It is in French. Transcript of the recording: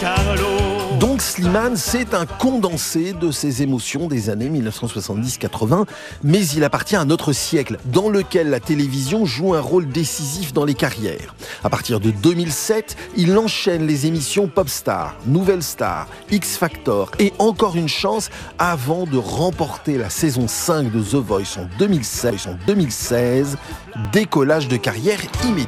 Donc Slimane, c'est un condensé de ses émotions des années 1970-80, mais il appartient à un autre siècle, dans lequel la télévision joue un rôle décisif dans les carrières. À partir de 2007, il enchaîne les émissions Popstar, Nouvelle Star, X Factor et Encore une chance avant de remporter la saison 5 de The Voice en 2016. Décollage de carrière immédiat.